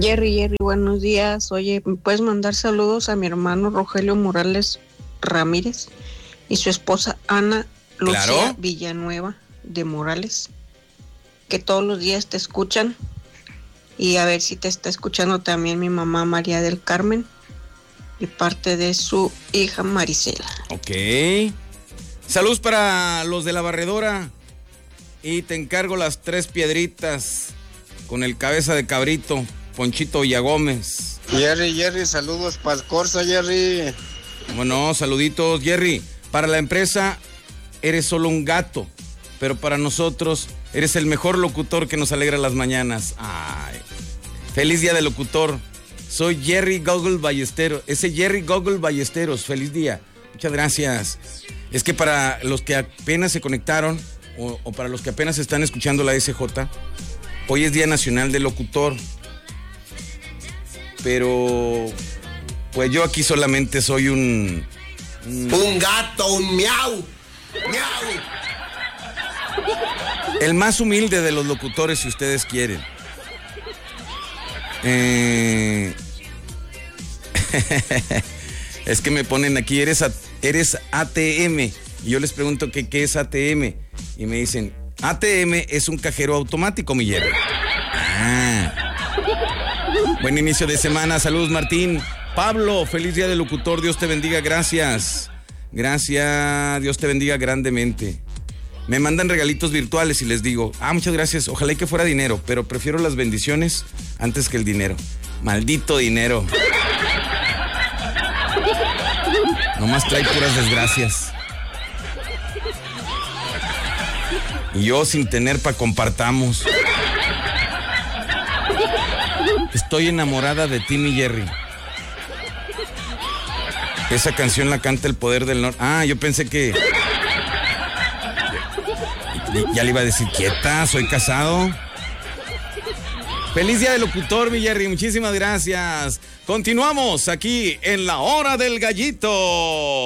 Jerry, buenos días. Oye, ¿me puedes mandar saludos a mi hermano Rogelio Morales Ramírez y su esposa Ana Lucía Claro. Villanueva de Morales, que todos los días te escuchan? Y a ver si te está escuchando también mi mamá María del Carmen y parte de su hija Marisela. Ok. Saludos para los de la barredora. Y te encargo las 3 piedritas con el cabeza de cabrito, Ponchito Villagómez. Jerry, saludos para el Corsa, Jerry. Bueno, saluditos, Jerry. Para la empresa eres solo un gato, pero para nosotros eres el mejor locutor que nos alegra las mañanas. Ay, feliz día del locutor. Soy Jerry Gogol Ballesteros. Ese Jerry Gogol Ballesteros, feliz día. Muchas gracias. Es que para los que apenas se conectaron o para los que apenas están escuchando la SJ, hoy es Día Nacional del Locutor. Pero pues yo aquí solamente soy un gato, un miau. Miau. El más humilde de los locutores, si ustedes quieren. Es que me ponen aquí, eres ATM. Y yo les pregunto qué es ATM. Y me dicen, ATM es un cajero automático, mi Jerry. Buen inicio de semana, saludos Martín. Pablo, feliz día del locutor, Dios te bendiga, gracias. Gracias, Dios te bendiga grandemente. Me mandan regalitos virtuales y les digo, muchas gracias, ojalá y que fuera dinero, pero prefiero las bendiciones antes que el dinero. Maldito dinero. Nomás trae puras desgracias. Y yo sin tener pa' compartamos. Estoy enamorada de ti, mi Jerry. Esa canción la canta El Poder del Norte. Yo pensé que... Ya le iba a decir, quieta, soy casado. Feliz día del locutor, mi Jerry, muchísimas gracias. Continuamos aquí en La Hora del Gallito.